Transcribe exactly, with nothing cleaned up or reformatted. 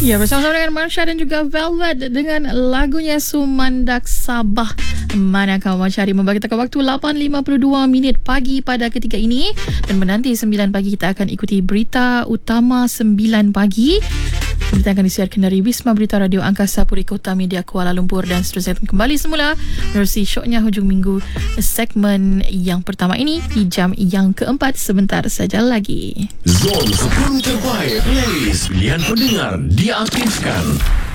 Ya, bersama-sama dengan Marsha dan juga Velvet dengan lagunya Sumandak Sabah. Mana kau mencari, membagi kita waktu lapan lima puluh dua minit pagi pada ketika ini. Dan menanti sembilan pagi kita akan ikuti berita utama sembilan pagi. Berita akan disiarkan dari Wisma Berita Radio Angkasa Puri Kota Media Kuala Lumpur. Dan seterusnya kembali semula menerusi syoknya hujung minggu, segmen yang pertama ini di jam yang keempat sebentar saja lagi. Zon sepuluh terbaik playlist pilihan pendengar diaktifkan.